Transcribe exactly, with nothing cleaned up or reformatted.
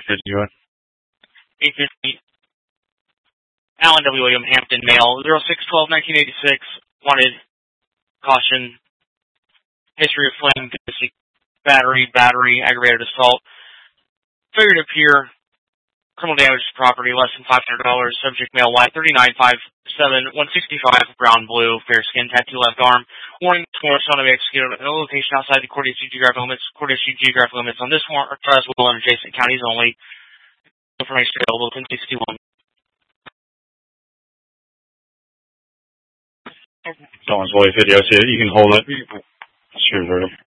Good, you are. eight fifty. Alan W. William, Hampton, male, zero six twelve nineteen eighty-six, wanted caution, history of flame, battery, battery, aggravated assault, failure to appear, criminal damage to property, less than five hundred dollars, subject male, white, thirty-nine, five seven, one sixty-five, brown, blue, fair skin, tattoo, left arm, warning, this warrant shall not be executed at no location outside the court-issued geographic limits, court-issued geographic limits on this warrant, or as well in adjacent counties only, information available in sixty-one. Someone's voice video, so you can hold it. Sure,